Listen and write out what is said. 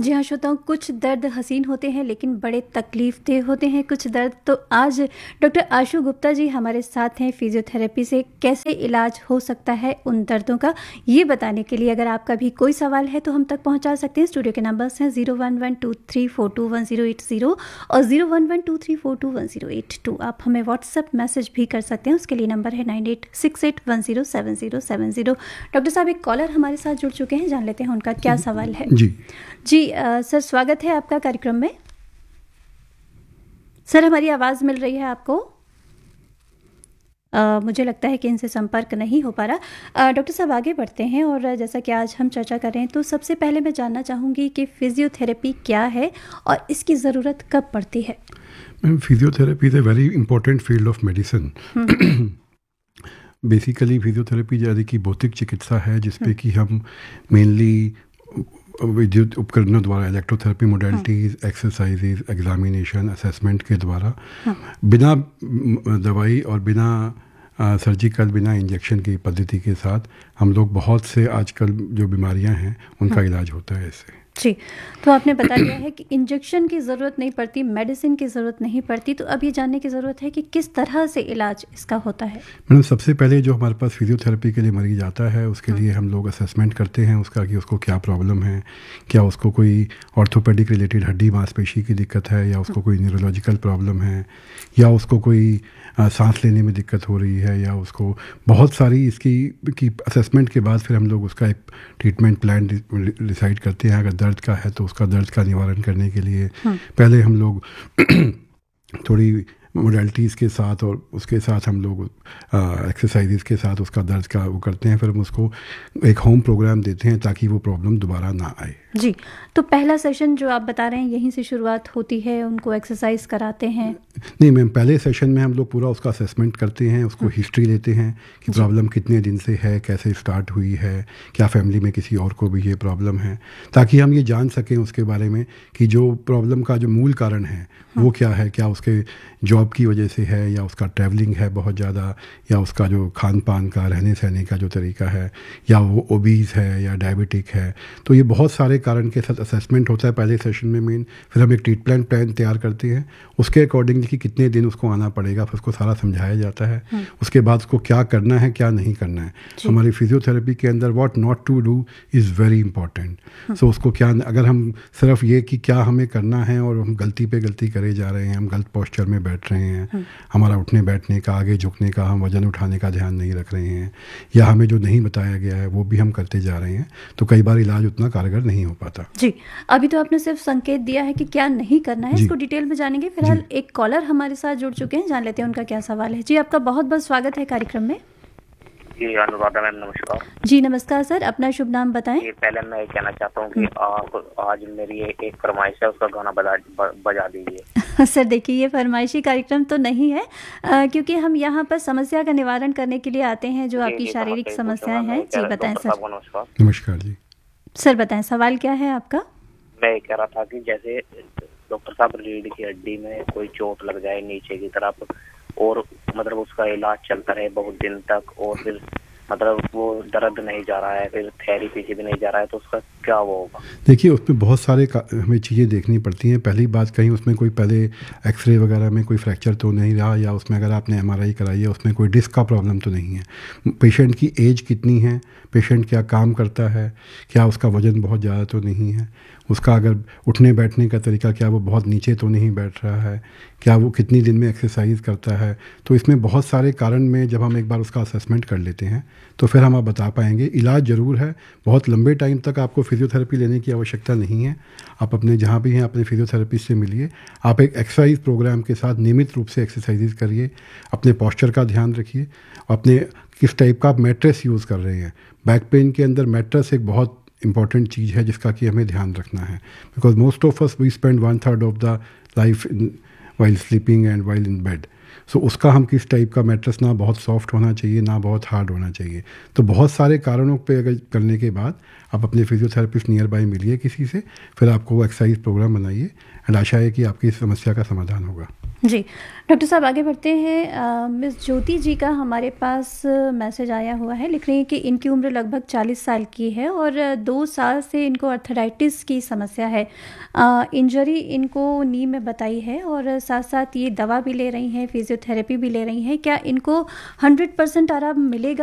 जी हाँ श्रोताओं, कुछ दर्द हसीन होते हैं लेकिन बड़े तकलीफदेह होते हैं कुछ दर्द। तो आज डॉक्टर आशु गुप्ता जी हमारे साथ हैं। फिजियोथेरेपी से कैसे इलाज हो सकता है उन दर्दों का, ये बताने के लिए अगर आपका भी कोई सवाल है तो हम तक पहुंचा सकते हैं। स्टूडियो के नंबर्स हैं 0112342180 और 011234218082। आप हमें व्हाट्सएप मैसेज भी कर सकते हैं, उसके लिए नंबर है 9868107070। डॉक्टर साहब, एक कॉलर हमारे साथ जुड़ चुके हैं, जान लेते हैं उनका क्या सवाल है। जी सर, स्वागत है आपका कार्यक्रम में। सर, हमारी आवाज़ मिल रही है आपको? मुझे लगता है कि इनसे संपर्क नहीं हो पा रहा। डॉक्टर साहब, आगे बढ़ते हैं और जैसा कि आज हम चर्चा कर रहे हैं, तो सबसे पहले मैं जानना चाहूँगी कि फिजियोथेरेपी क्या है और इसकी ज़रूरत कब पड़ती है? Ma'am, physiotherapy is a very important field of medicine. Basically physiotherapy यानी कि भौतिक चिकित्सा है जिसपे कि हम मेनली विद्युत उपकरणों द्वारा electrotherapy modalities, exercises, examination, assessment के द्वारा बिना दवाई और बिना सर्जिकल, बिना इंजेक्शन की पद्धति के साथ हम लोग बहुत से आजकल जो बीमारियां हैं उनका इलाज होता है इससे। जी, तो आपने बता दिया है कि इंजेक्शन की ज़रूरत नहीं पड़ती, मेडिसिन की ज़रूरत नहीं पड़ती, तो अब ये जानने की ज़रूरत है कि किस तरह से इलाज इसका होता है। मैडम, सबसे पहले जो हमारे पास फिजियोथेरेपी के लिए मरीज आता है उसके लिए हम लोग असेसमेंट करते हैं उसका कि उसको क्या प्रॉब्लम है, क्या उसको कोई ऑर्थोपेडिक रिलेटेड हड्डी मांसपेशी की दिक्कत है, या उसको कोई न्यूरोलॉजिकल प्रॉब्लम है, या उसको कोई सांस लेने में दिक्कत हो रही है, या उसको बहुत सारी इसकी असेसमेंट के बाद फिर हम लोग उसका एक ट्रीटमेंट प्लान डिसाइड करते हैं। अगर दर्द का है तो उसका दर्द का निवारण करने के लिए पहले हम लोग थोड़ी मोडेलिटीज़ के साथ और उसके साथ हम लोग एक्सरसाइजेज के साथ उसका दर्द का वो करते हैं, फिर हम उसको एक होम प्रोग्राम देते हैं ताकि वो प्रॉब्लम दोबारा ना आए। जी, तो पहला सेशन जो आप बता रहे हैं यहीं से शुरुआत होती है, उनको एक्सरसाइज कराते हैं? नहीं मैम, पहले सेशन में हम लोग पूरा उसका असेसमेंट करते हैं, उसको हिस्ट्री लेते हैं कि प्रॉब्लम कितने दिन से है, कैसे स्टार्ट हुई है, क्या फैमिली में किसी और को भी ये प्रॉब्लम है, ताकि हम ये जान सकें उसके बारे में कि जो प्रॉब्लम का जो मूल कारण है वो क्या है। क्या उसके जॉब की वजह से है, या उसका ट्रैवलिंग है बहुत ज़्यादा, या उसका जो खान पान का, रहने सहने का जो तरीका है, या वो ओबीज है या डायबिटिक है। तो ये बहुत सारे कारण के साथ असेसमेंट होता है पहले सेशन में मेन। फिर हम एक ट्रीटमेंट प्लान तैयार करते हैं, उसके अकॉर्डिंगली कि कितने दिन उसको आना पड़ेगा, फिर उसको सारा समझाया जाता है। उसके बाद उसको क्या करना है, क्या नहीं करना है। हमारी फिजियोथेरेपी के अंदर what not to do is very important. सो उसको क्या, अगर हम सिर्फ ये कि क्या हमें करना है और हम गलती पे गलती करे जा रहे हैं, हम गलत पोस्चर में बैठ रहे हैं, हमारा उठने बैठने का, आगे झुकने का, हम वजन उठाने का ध्यान नहीं रख रहे हैं, या हमें जो नहीं बताया गया है वो भी हम करते जा रहे हैं, तो कई बार इलाज उतना कारगर नहीं हो पाता। जी, अभी तो आपने सिर्फ संकेत दिया है कि क्या नहीं करना है, इसको डिटेल में जानेंगे। फिलहाल एक कॉलर हमारे साथ जुड़ चुके हैं, जान लेते हैं उनका क्या सवाल है। जी, आपका बहुत बहुत स्वागत है कार्यक्रम में। जी अनुराधा मैम, नमस्कार। जी नमस्कार सर, अपना शुभ नाम बताएं। पहले मैं ये कहना चाहता हूँ कि आप आज मेरी एक फरमाइश है, उसका गाना बजा दीजिए। सर देखिए, ये फरमाइशी कार्यक्रम तो नहीं है, क्योंकि हम यहाँ पर समस्या का निवारण करने के लिए आते हैं, जो आपकी शारीरिक समस्याएं हैं। जी बताएं सर। नमस्कार जी। सर बताएं, सवाल क्या है आपका? मैं ये कह रहा था कि जैसे डॉक्टर साहब रीढ़ की हड्डी में कोई चोट लग जाए नीचे की तरफ, और मतलब उसका इलाज चलता रहे बहुत दिन तक, और फिर मतलब वो दर्द नहीं जा रहा है, फिर थेरेपी से भी नहीं जा रहा है, तो उसका क्या वो होगा? देखिए, उसमें बहुत सारे हमें चीज़ें देखनी पड़ती हैं। पहली बात, कहीं उसमें कोई पहले एक्सरे वगैरह में कोई फ्रैक्चर तो नहीं रहा, या उसमें अगर आपने एमआरआई कराई है उसमें कोई डिस्क का प्रॉब्लम तो नहीं है। पेशेंट की एज कितनी है, पेशेंट क्या काम करता है, क्या उसका वज़न बहुत ज़्यादा तो नहीं है, उसका अगर उठने बैठने का तरीका, क्या वो बहुत नीचे तो नहीं बैठ रहा है, क्या वो कितनी दिन में एक्सरसाइज करता है। तो इसमें बहुत सारे कारण में जब हम एक बार उसका असेसमेंट कर लेते हैं तो फिर हम आप बता पाएंगे। इलाज ज़रूर है, बहुत लंबे टाइम तक आपको फिजियोथेरेपी लेने की आवश्यकता नहीं है। आप अपने जहाँ भी हैं अपने फिजियोथेरेपिस्ट से मिलिए, आप एक एक्सरसाइज प्रोग्राम के साथ नियमित रूप से एक्सरसाइजेज करिए, अपने पोस्चर का ध्यान रखिए, अपने किस टाइप का आप मैट्रेस यूज़ कर रहे हैं। बैक पेन के अंदर मैट्रेस एक बहुत इंपॉर्टेंट चीज़ है जिसका कि हमें ध्यान रखना है, because most of us we spend 1/3 of the life while sleeping and while in bed. सो उसका हम किस टाइप का मैट्रेस, ना बहुत सॉफ्ट होना चाहिए ना बहुत हार्ड होना चाहिए। तो बहुत सारे कारणों पे अगर करने के बाद आप अपने फिजियोथेरेपिस्ट नियर बाय मिलिए किसी से, फिर आपको वो एक्सरसाइज प्रोग्राम बनाइए, एंड आशा है कि आपकी इस समस्या का समाधान होगा। जी, डॉक्टर साहब आगे बढ़ते हैं। मिस ज्योति जी का हमारे पास मैसेज आया हुआ है, लिख रही हैं कि इनकी उम्र लगभग 40 साल की है और 2 साल से इनको आर्थराइटिस की समस्या है। इंजरी इनको नी में बताई है और साथ-साथ ये दवा भी ले रही हैं, फिजियोथेरेपी भी ले रही हैं। क्या इनको 100% आराम मिलेगा